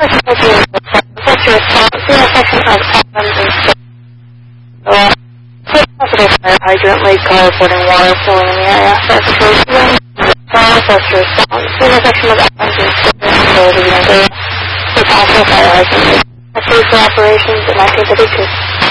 Hydrant leak, car reporting water flowing in the area. Suffocation, first response. Intersection of engine stability, the possible fire hydrant leak. Approved for operations in 1952.